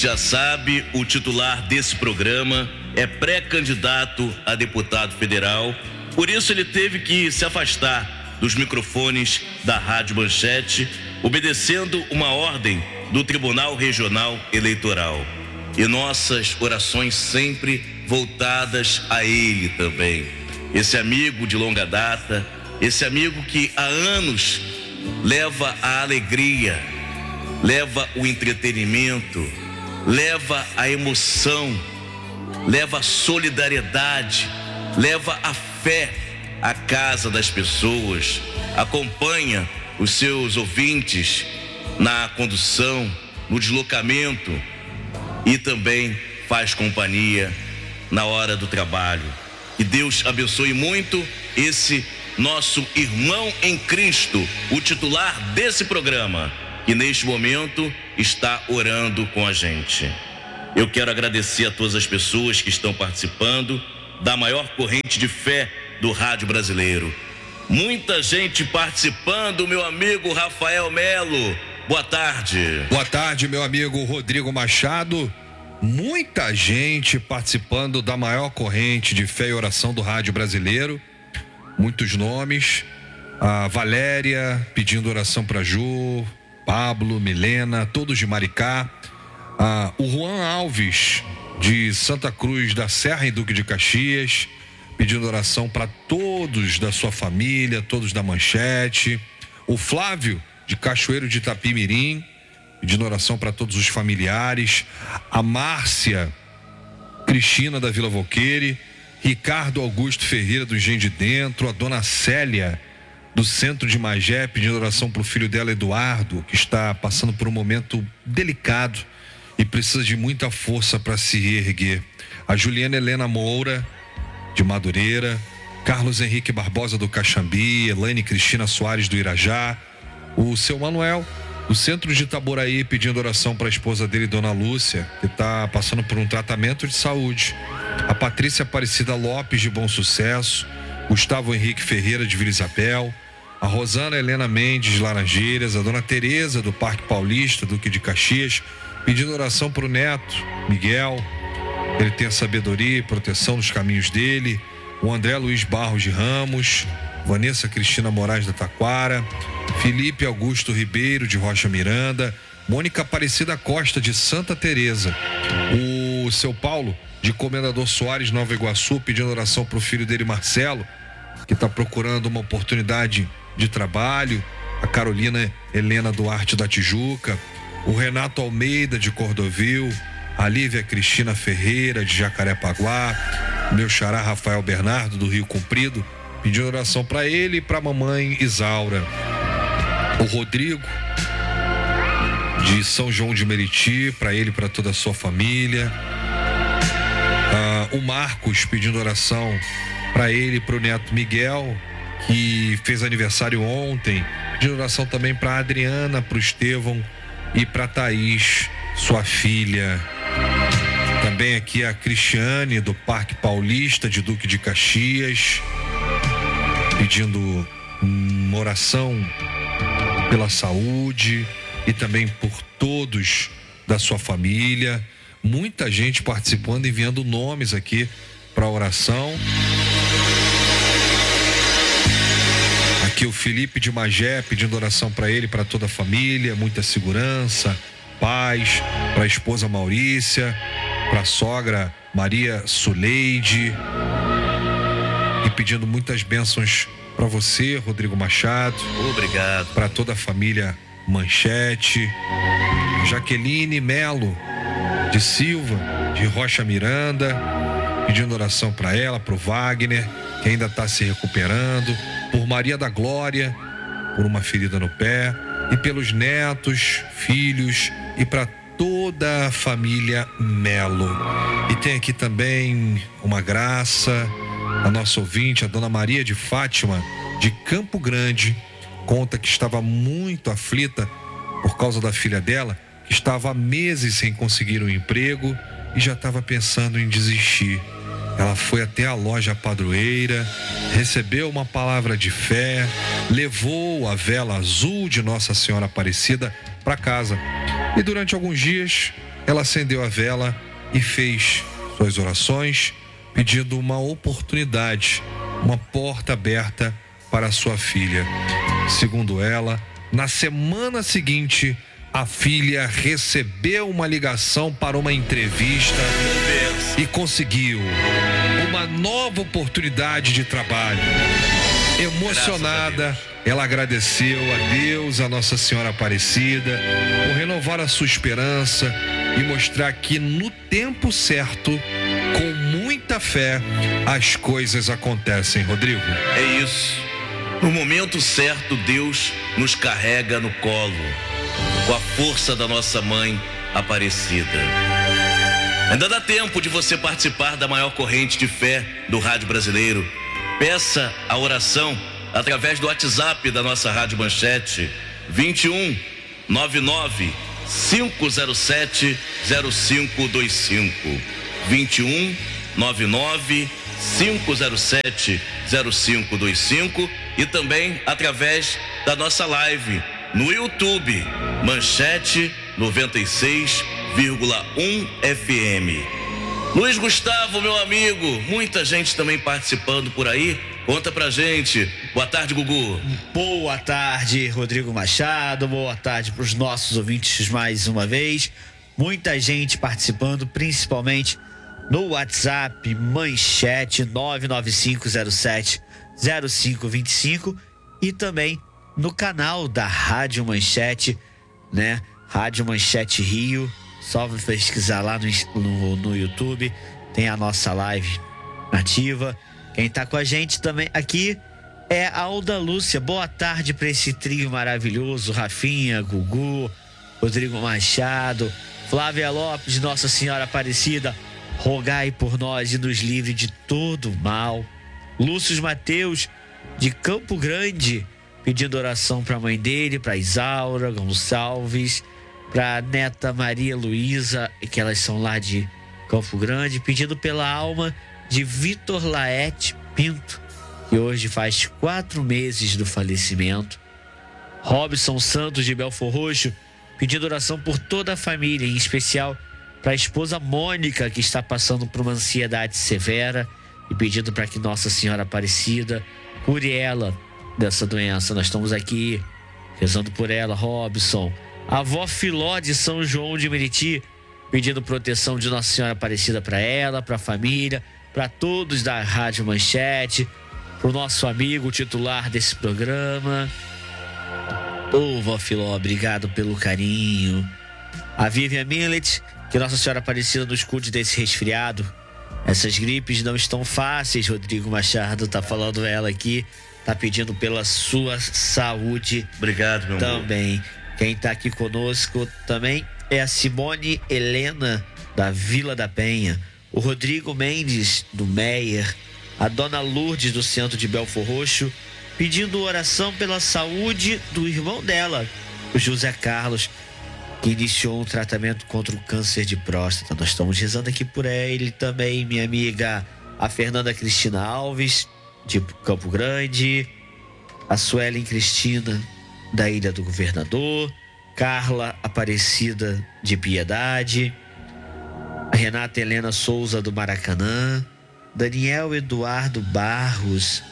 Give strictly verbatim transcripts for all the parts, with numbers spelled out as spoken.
Já sabe, o titular desse programa é pré-candidato a deputado federal, por isso ele teve que se afastar dos microfones da Rádio Manchete, obedecendo uma ordem do Tribunal Regional Eleitoral. E nossas orações sempre voltadas a ele também. Esse amigo de longa data, esse amigo que há anos leva a alegria, leva o entretenimento, leva a emoção, leva a solidariedade, leva a fé à casa das pessoas, acompanha os seus ouvintes na condução, no deslocamento e também faz companhia na hora do trabalho. Que Deus abençoe muito esse nosso irmão em Cristo, o titular desse programa, que neste momento está orando com a gente. Eu quero agradecer a todas as pessoas que estão participando da maior corrente de fé do rádio brasileiro. Muita gente participando, meu amigo Rafael Melo. Boa tarde. Boa tarde, meu amigo Rodrigo Machado. Muita gente participando da maior corrente de fé e oração do rádio brasileiro. Muitos nomes. A Valéria pedindo oração para Ju, Pablo, Milena, todos de Maricá. Ah, o Juan Alves, de Santa Cruz da Serra, em Duque de Caxias, pedindo oração para todos da sua família, todos da Manchete. O Flávio, de Cachoeiro de Itapimirim, pedindo oração para todos os familiares. A Márcia Cristina, da Vila Volqueire. Ricardo Augusto Ferreira, do Engenho de Dentro. A dona Célia, do centro de Magé, pedindo oração para o filho dela, Eduardo, que está passando por um momento delicado e precisa de muita força para se reerguer. A Juliana Helena Moura, de Madureira. Carlos Henrique Barbosa, do Caxambi. Elaine Cristina Soares, do Irajá. O seu Manuel, do centro de Itaboraí, pedindo oração para a esposa dele, Dona Lúcia, que está passando por um tratamento de saúde. A Patrícia Aparecida Lopes, de Bom Sucesso. Gustavo Henrique Ferreira, de Vila Isabel. A Rosana Helena Mendes, de Laranjeiras. A Dona Tereza, do Parque Paulista, Duque de Caxias, pedindo oração para o neto, Miguel. Ele tenha sabedoria e proteção nos caminhos dele. O André Luiz Barros de Ramos. Vanessa Cristina Moraes da Taquara. Felipe Augusto Ribeiro, de Rocha Miranda. Mônica Aparecida Costa, de Santa Teresa. O seu Paulo, de Comendador Soares, Nova Iguaçu, pedindo oração para o filho dele, Marcelo, que está procurando uma oportunidade de trabalho. A Carolina Helena Duarte, da Tijuca. O Renato Almeida, de Cordovil. A Lívia Cristina Ferreira, de Jacarepaguá. Meu xará Rafael Bernardo, do Rio Comprido, pedindo oração para ele e para a mamãe Isaura. O Rodrigo, de São João de Meriti, para ele e para toda a sua família. Ah, o Marcos, pedindo oração para ele e para o neto Miguel, que fez aniversário ontem, pedindo oração também para a Adriana, para o Estevão e para a Thaís, sua filha. Também aqui a Cristiane, do Parque Paulista, de Duque de Caxias, pedindo uma oração pela saúde e também por todos da sua família. Muita gente participando, enviando nomes aqui para a oração. Aqui o Felipe de Magé, pedindo oração para ele, para toda a família, muita segurança, paz, para a esposa Maurícia, para a sogra Maria Suleide, e pedindo muitas bênçãos para você, Rodrigo Machado. Obrigado. Para toda a família Manchete. Jaqueline Melo de Silva, de Rocha Miranda, pedindo oração para ela, para o Wagner, que ainda está se recuperando. Por Maria da Glória, por uma ferida no pé. E pelos netos, filhos e para toda a família Melo. E tem aqui também uma graça, a nossa ouvinte, a dona Maria de Fátima, de Campo Grande, conta que estava muito aflita por causa da filha dela, que estava há meses sem conseguir um emprego e já estava pensando em desistir. Ela foi até a loja padroeira, recebeu uma palavra de fé, levou a vela azul de Nossa Senhora Aparecida para casa. E durante alguns dias ela acendeu a vela e fez suas orações, pedindo uma oportunidade, uma porta aberta para a sua filha. Segundo ela, na semana seguinte, a filha recebeu uma ligação para uma entrevista e conseguiu uma nova oportunidade de trabalho. Emocionada, ela agradeceu a Deus, a Nossa Senhora Aparecida, por renovar a sua esperança e mostrar que no tempo certo, com muita fé, as coisas acontecem, Rodrigo. É isso. No momento certo, Deus nos carrega no colo, com a força da nossa mãe Aparecida. Ainda dá tempo de você participar da maior corrente de fé do rádio brasileiro. Peça a oração através do WhatsApp da nossa Rádio Manchete, vinte e um, noventa e nove, cinco zero sete, zero cinco dois cinco. vinte e um, noventa e nove, cinco zero sete, zero cinco dois cinco e também através da nossa live no YouTube, Manchete noventa e seis vírgula um F M. Luiz Gustavo, meu amigo, muita gente também participando por aí. Conta pra gente. Boa tarde, Gugu. Boa tarde, Rodrigo Machado. Boa tarde pros nossos ouvintes mais uma vez. Muita gente participando, principalmente no WhatsApp Manchete nove nove cinco zero sete zero cinco dois cinco e também no canal da Rádio Manchete, né? Rádio Manchete Rio. Só pesquisar lá no, no, no YouTube, tem a nossa live ativa. Quem tá com a gente também aqui é a Alda Lúcia. Boa tarde para esse trio maravilhoso: Rafinha, Gugu, Rodrigo Machado, Flávia Lopes, Nossa Senhora Aparecida, rogai por nós e nos livre de todo mal. Lúcio Mateus, de Campo Grande, pedindo oração para a mãe dele, para Isaura Gonçalves, para a neta Maria Luísa, que elas são lá de Campo Grande, pedindo pela alma de Vitor Laete Pinto, que hoje faz quatro meses do falecimento. Robson Santos, de Belfor Roxo, pedindo oração por toda a família, em especial para a esposa Mônica, que está passando por uma ansiedade severa, e pedindo para que Nossa Senhora Aparecida cure ela dessa doença. Nós estamos aqui rezando por ela, Robson. A avó Filó, de São João de Meriti, pedindo proteção de Nossa Senhora Aparecida para ela, para a família, para todos da Rádio Manchete, para o nosso amigo titular desse programa. Ô, oh, vó Filó, obrigado pelo carinho. A Vivian Millet, que Nossa Senhora Aparecida nos cuide desse resfriado. Essas gripes não estão fáceis, Rodrigo Machado tá falando ela aqui, tá pedindo pela sua saúde. Obrigado, meu amor. Também. Quem está aqui conosco também é a Simone Helena, da Vila da Penha, o Rodrigo Mendes, do Meier, a Dona Lourdes, do centro de Belfor Roxo, pedindo oração pela saúde do irmão dela, o José Carlos, que iniciou um tratamento contra o câncer de próstata. Nós estamos rezando aqui por ele também, minha amiga, a Fernanda Cristina Alves, de Campo Grande, a Suelen Cristina, da Ilha do Governador, Carla Aparecida, de Piedade, a Renata Helena Souza, do Maracanã, Daniel Eduardo Barros,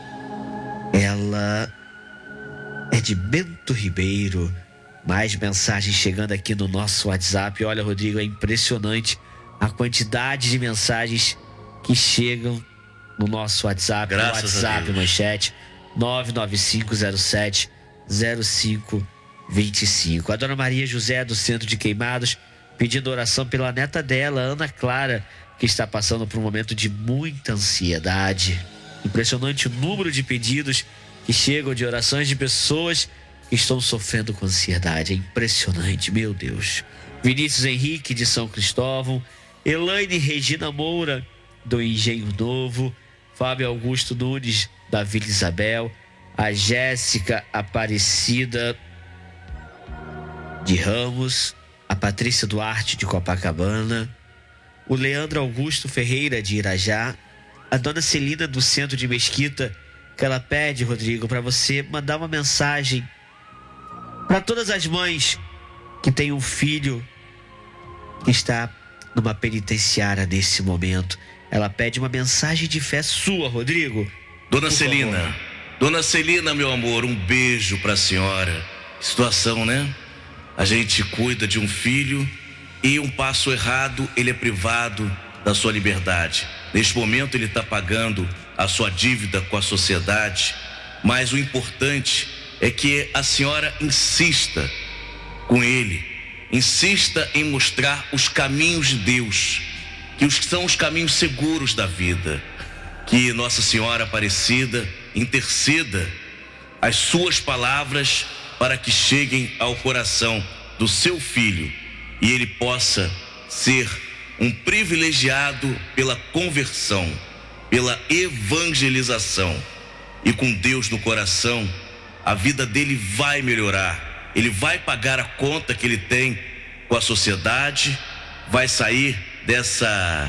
ela é de Bento Ribeiro. Mais mensagens chegando aqui no nosso WhatsApp. Olha, Rodrigo, é impressionante a quantidade de mensagens que chegam no nosso WhatsApp. Graças no WhatsApp Manchete nove nove cinco zero sete zero cinco dois cinco. A Dona Maria José, do Centro de Queimados, pedindo oração pela neta dela, Ana Clara, que está passando por um momento de muita ansiedade. Impressionante o número de pedidos que chegam de orações de pessoas que estão sofrendo com ansiedade. É impressionante, meu Deus. Vinícius Henrique, de São Cristóvão, Elaine Regina Moura, do Engenho Novo, Fábio Augusto Nunes, da Vila Isabel, a Jéssica Aparecida de Ramos, a Patrícia Duarte, de Copacabana, o Leandro Augusto Ferreira, de Irajá, a Dona Celina, do Centro de Mesquita, que ela pede, Rodrigo, para você mandar uma mensagem para todas as mães que têm um filho que está numa penitenciária nesse momento. Ela pede uma mensagem de fé sua, Rodrigo. Dona Celina, Dona Celina, meu amor, um beijo pra senhora. Situação, né? A gente cuida de um filho e um passo errado, ele é privado da sua liberdade. Neste momento ele está pagando a sua dívida com a sociedade, mas o importante é que a senhora insista com ele, insista em mostrar os caminhos de Deus, que os- são os caminhos seguros da vida. Que Nossa Senhora Aparecida interceda as suas palavras para que cheguem ao coração do seu filho e ele possa ser um privilegiado pela conversão, pela evangelização. E com Deus no coração, a vida dele vai melhorar. Ele vai pagar a conta que ele tem com a sociedade, vai sair dessa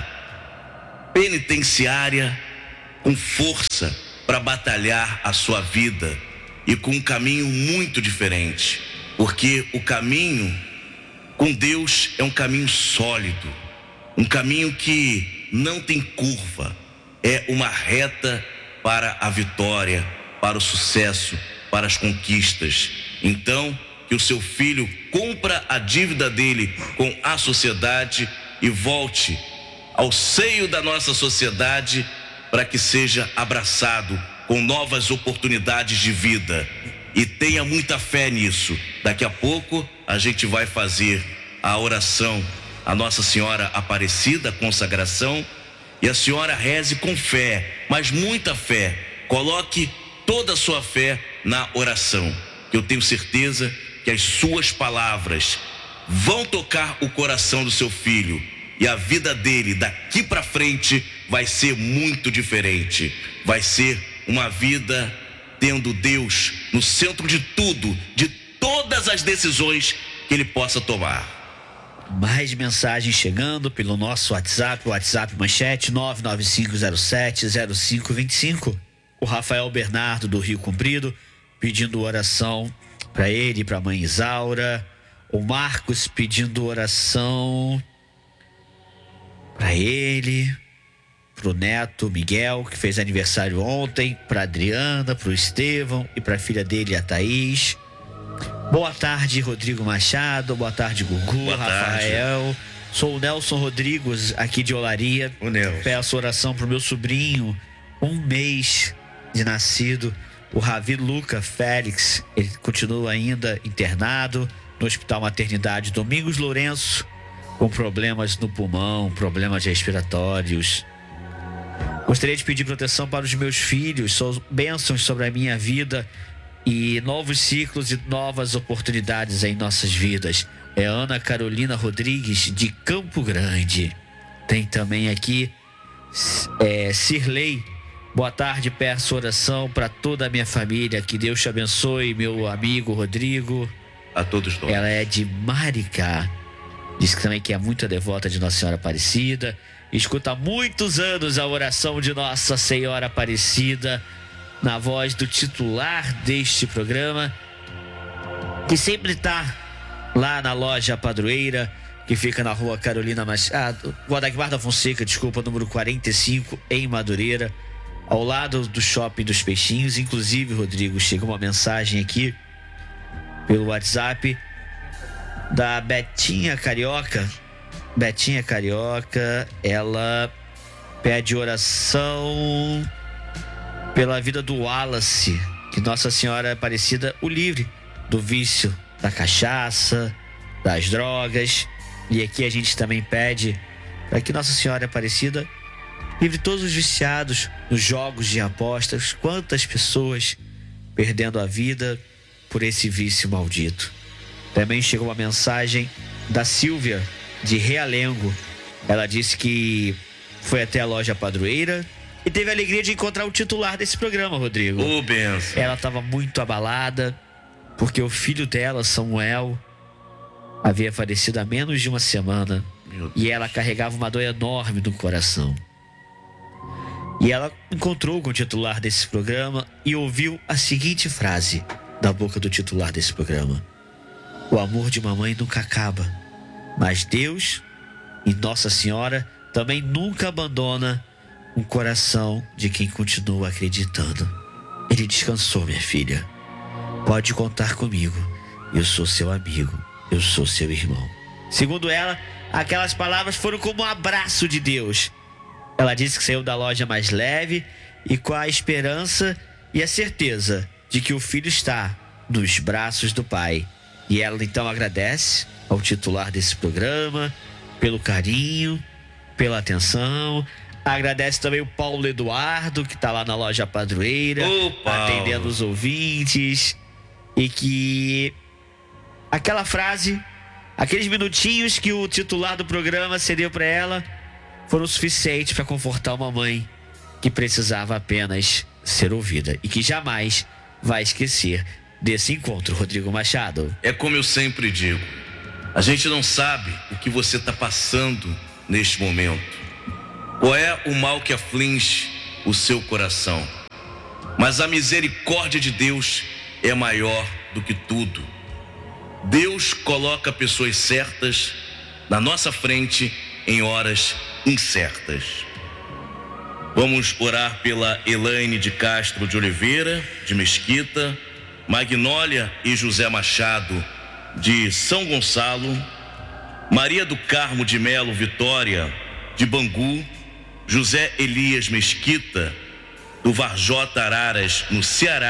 penitenciária com força para batalhar a sua vida e com um caminho muito diferente, porque o caminho com Deus é um caminho sólido, um caminho que não tem curva, é uma reta para a vitória, para o sucesso, para as conquistas. Então, que o seu filho cumpra a dívida dele com a sociedade e volte ao seio da nossa sociedade para que seja abraçado com novas oportunidades de vida. E tenha muita fé nisso. Daqui a pouco a gente vai fazer a oração a Nossa Senhora Aparecida, a consagração, e a senhora reze com fé, mas muita fé. Coloque toda a sua fé na oração. Eu tenho certeza que as suas palavras vão tocar o coração do seu filho e a vida dele daqui para frente vai ser muito diferente. Vai ser uma vida tendo Deus no centro de tudo, de todas as decisões que ele possa tomar. Mais mensagens chegando pelo nosso WhatsApp, o WhatsApp Manchete nove nove cinco zero sete zero cinco dois cinco. O Rafael Bernardo do Rio Comprido pedindo oração para ele e para a mãe Isaura. O Marcos pedindo oração para ele, pro neto Miguel, que fez aniversário ontem, para Adriana, pro Estevão e para a filha dele, a Thaís. Boa tarde, Rodrigo Machado. Boa tarde, Gugu. Boa Rafael. tarde. Sou o Nelson Rodrigues, aqui de Olaria. O Nelson. Peço oração pro meu sobrinho, um mês de nascido, o Ravi Luca Félix. Ele continua ainda internado no Hospital Maternidade Domingos Lourenço, com problemas no pulmão, problemas respiratórios. Gostaria de pedir proteção para os meus filhos, só bênçãos sobre a minha vida e novos ciclos e novas oportunidades em nossas vidas. É Ana Carolina Rodrigues, de Campo Grande. Tem também aqui é, Cirlei. Boa tarde, peço oração para toda a minha família. Que Deus te abençoe, meu amigo Rodrigo. A todos nós. Ela é de Maricá. Diz que também que é muito devota de Nossa Senhora Aparecida. Escuta há muitos anos a oração de Nossa Senhora Aparecida na voz do titular deste programa, que sempre está lá na loja Padroeira, que fica na rua Carolina Machado, Guadagmar da Fonseca, desculpa, número quarenta e cinco, em Madureira, ao lado do Shopping dos Peixinhos. Inclusive, Rodrigo, chegou uma mensagem aqui pelo WhatsApp da Betinha Carioca. Betinha Carioca, ela pede oração pela vida do Wallace, que Nossa Senhora Aparecida o livre do vício da cachaça, das drogas. E aqui a gente também pede para que Nossa Senhora Aparecida livre todos os viciados nos jogos de apostas. Quantas pessoas perdendo a vida por esse vício maldito. Também chegou uma mensagem da Silvia, de Realengo. Ela disse que foi até a loja Padroeira e teve a alegria de encontrar o titular desse programa, Rodrigo. Ô, benção. Ela estava muito abalada porque o filho dela, Samuel, havia falecido há menos de uma semana e ela carregava uma dor enorme no coração. E ela encontrou com o titular desse programa e ouviu a seguinte frase da boca do titular desse programa: o amor de mamãe nunca acaba, mas Deus E Nossa Senhora também nunca abandona o coração de quem continua acreditando. Ele descansou, minha filha. Pode contar comigo. Eu sou seu amigo. Eu sou seu irmão. Segundo ela, aquelas palavras foram como um abraço de Deus. Ela disse que saiu da loja mais leve e com a esperança e a certeza de que o filho está nos braços do Pai. E ela então agradece ao titular desse programa pelo carinho, pela atenção. Agradece também o Paulo Eduardo, que está lá na loja padroeira, Ô, atendendo os ouvintes. E que aquela frase, aqueles minutinhos que o titular do programa cedeu para ela, foram suficientes para confortar uma mãe que precisava apenas ser ouvida e que jamais vai esquecer desse encontro. Rodrigo Machado. É como eu sempre digo, a gente não sabe o que você está passando neste momento. Qual é o mal que aflige o seu coração? Mas a misericórdia de Deus é maior do que tudo. Deus coloca pessoas certas na nossa frente em horas incertas. Vamos orar pela Elaine de Castro de Oliveira, de Mesquita, Magnólia e José Machado, de São Gonçalo, Maria do Carmo de Melo Vitória, de Bangu, José Elias Mesquita, do Varjota Araras, no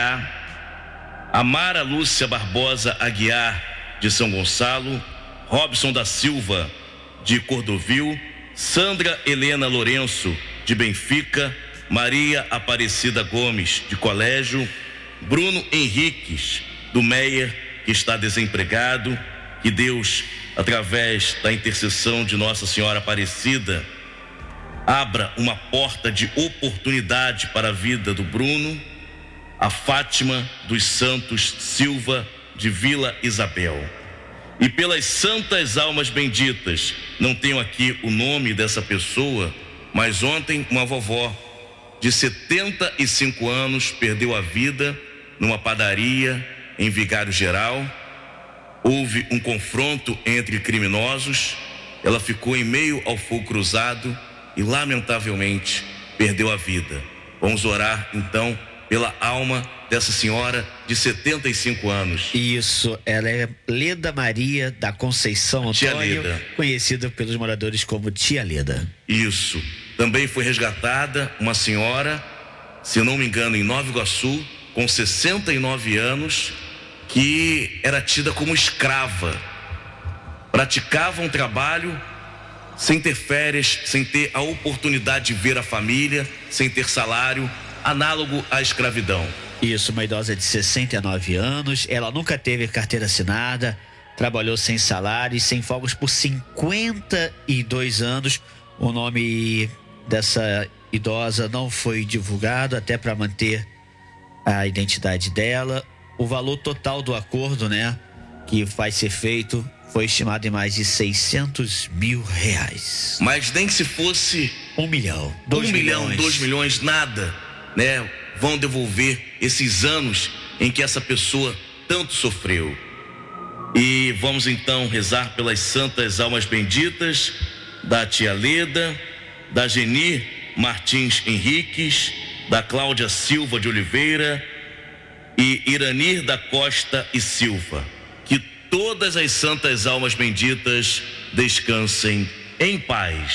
Ceará, Amara Lúcia Barbosa Aguiar, de São Gonçalo, Robson da Silva, de Cordovil, Sandra Helena Lourenço, de Benfica, Maria Aparecida Gomes, de Colégio, Bruno Henriques, do Meier, que está desempregado. Que Deus, através da intercessão de Nossa Senhora Aparecida, abra uma porta de oportunidade para a vida do Bruno. A Fátima dos Santos Silva, de Vila Isabel. E pelas santas almas benditas, não tenho aqui o nome dessa pessoa, mas ontem uma vovó de setenta e cinco anos perdeu a vida numa padaria em Vigário Geral. Houve um confronto entre criminosos, ela ficou em meio ao fogo cruzado e lamentavelmente perdeu a vida. Vamos orar então pela alma dessa senhora de setenta e cinco anos. Isso, ela é Leda Maria da Conceição Tia Antônio, Leda, conhecida pelos moradores como Tia Leda. Isso. Também foi resgatada uma senhora, se não me engano, em Nova Iguaçu, com sessenta e nove anos, que era tida como escrava. Praticava um trabalho sem ter férias, sem ter a oportunidade de ver a família, sem ter salário, análogo à escravidão. Isso, uma idosa de sessenta e nove anos, ela nunca teve carteira assinada, trabalhou sem salário e sem folgas por cinquenta e dois anos. O nome dessa idosa não foi divulgado, até para manter a identidade dela. O valor total do acordo, né, que vai ser feito, foi estimado em mais de seiscentos mil reais. Mas nem se fosse Um milhão, dois um milhões. milhão, dois milhões, nada, né? Vão devolver esses anos em que essa pessoa tanto sofreu. E vamos então rezar pelas santas almas benditas da Tia Leda, da Geni Martins Henriques, da Cláudia Silva de Oliveira e Iranir da Costa e Silva. Que todas as santas almas benditas descansem em paz.